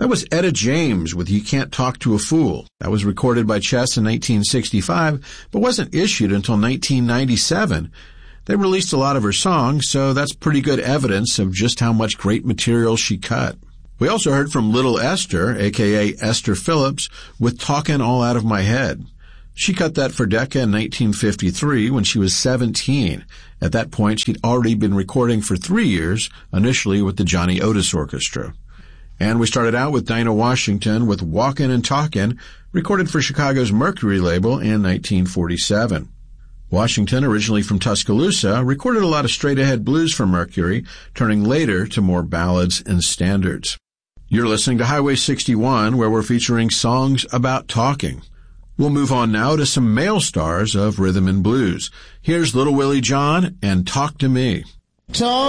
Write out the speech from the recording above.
was Etta James with You Can't Talk to a Fool. That was recorded by Chess in 1965, but wasn't issued until 1997. They released a lot of her songs, so that's pretty good evidence of just how much great material she cut. We also heard from Little Esther, a.k.a. Esther Phillips, with Talkin' All Out of My Head. She cut that for Decca in 1953 when she was 17. At that point, she'd already been recording for 3 years, initially with the Johnny Otis Orchestra. And we started out with Dinah Washington with Walkin' and Talkin', recorded for Chicago's Mercury label in 1947. Washington, originally from Tuscaloosa, recorded a lot of straight-ahead blues for Mercury, turning later to more ballads and standards. You're listening to Highway 61, where we're featuring songs about talking. We'll move on now to some male stars of rhythm and blues. Here's Little Willie John and Talk to Me. Talk